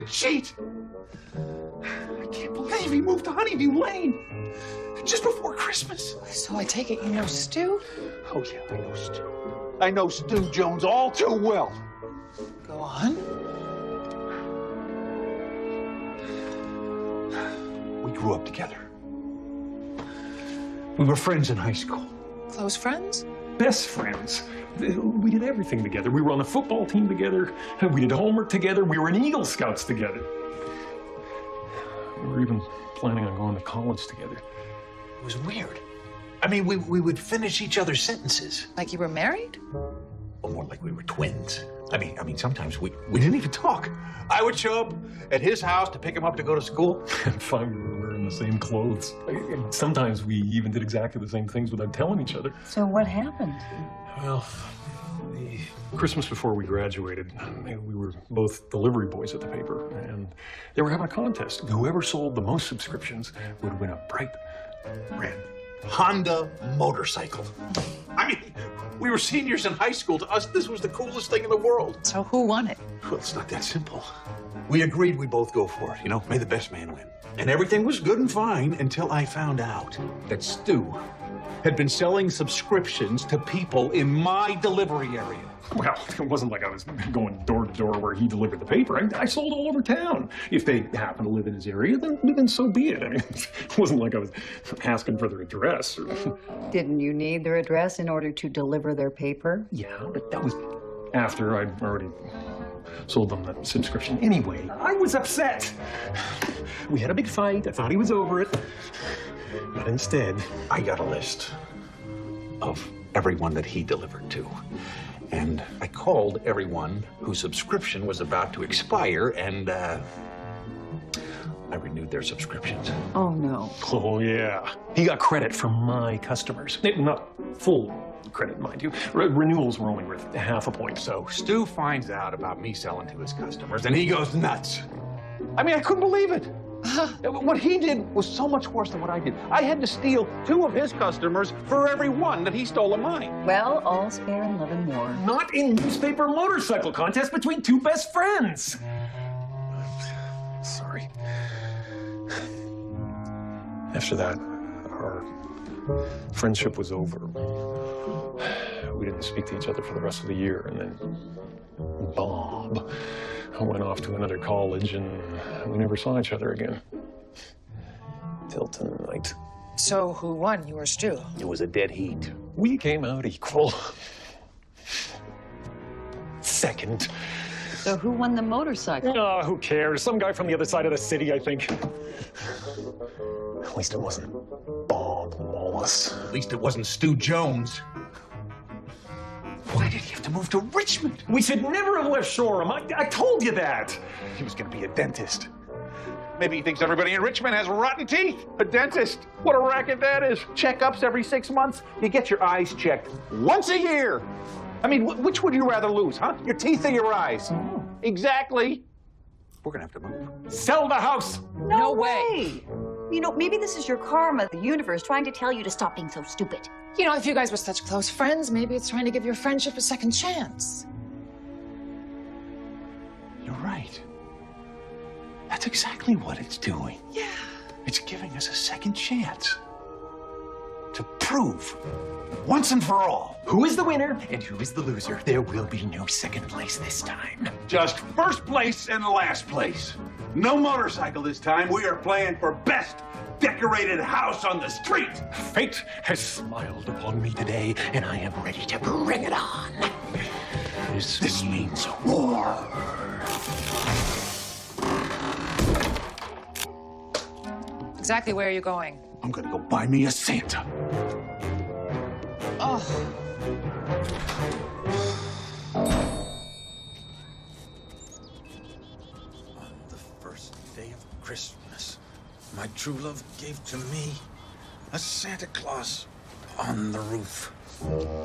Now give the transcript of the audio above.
Cheat! I can't believe he moved to Honeyview Lane just before Christmas. So I take it you know Stu? Oh, yeah, I know Stu. I know Stu Jones all too well. Go on. We grew up together. We were friends in high school. Close friends? Best friends. We did everything together. We were on the football team together. We did homework together. We were in Eagle Scouts together. We were even planning on going to college together. It was weird. I mean, we would finish each other's sentences. Like you were married? Or more like we were twins. I mean, sometimes we didn't even talk. I would show up at his house to pick him up to go to school. Fine, we were wearing the same clothes. Sometimes we even did exactly the same things without telling each other. So what happened? Well, the Christmas before we graduated, we were both delivery boys at the paper, and they were having a contest. Whoever sold the most subscriptions would win a bright red Honda motorcycle. I mean, we were seniors in high school. To us, this was the coolest thing in the world. So who won it? Well, it's not that simple. We agreed we'd both go for it, you know, may the best man win. And everything was good and fine until I found out that Stu had been selling subscriptions to people in my delivery area. Well, it wasn't like I was going door to door where he delivered the paper. I sold all over town. If they happened to live in his area, then so be it. I mean, it wasn't like I was asking for their address. Didn't you need their address in order to deliver their paper? Yeah, but that was after I'd already sold them that subscription. Anyway, I was upset. We had a big fight. I thought he was over it. But instead, I got a list of everyone that he delivered to. And I called everyone whose subscription was about to expire, and I renewed their subscriptions. Oh, no. oh yeah, he got credit from my customers. Not full credit, mind you. Renewals were only worth half a point. So Stu finds out about me selling to his customers, and he goes nuts. I mean, I couldn't believe it. What he did was so much worse than what I did. I had to steal 2 of his customers for every one that he stole of mine. Well, all's fair in love and war. Not in newspaper motorcycle contest between 2 best friends. Sorry. After that, our friendship was over. We didn't speak to each other for the rest of the year, and then Bob went off to another college, and we never saw each other again. Till tonight. So who won, you or Stu? It was a dead heat. We came out equal. Second. So who won the motorcycle? Oh, who cares? Some guy from the other side of the city, I think. At least it wasn't Bob Wallace. At least it wasn't Stu Jones. Why did he have to move to Richmond? We should never have left Shoreham. I told you that. He was going to be a dentist. Maybe he thinks everybody in Richmond has rotten teeth. A dentist. What a racket that is. Checkups every 6 months. You get your eyes checked once a year. I mean, which would you rather lose, huh? Your teeth or your eyes? Exactly. We're going to have to move. Sell the house. No way. You know, maybe this is your karma, the universe trying to tell you to stop being so stupid. You know, if you guys were such close friends, maybe it's trying to give your friendship a second chance. You're right. That's exactly what it's doing. Yeah. It's giving us a second chance to prove once and for all Who is the winner and who is the loser? There will be no second place this time. just first place and last place. No motorcycle this time. We are playing for best decorated house on the street. Fate has smiled upon me today, and I am ready to bring it on. This means war. Exactly where are you going? I'm gonna go buy me a Santa. Oh. On the first day of Christmas, my true love gave to me a Santa Claus on the roof.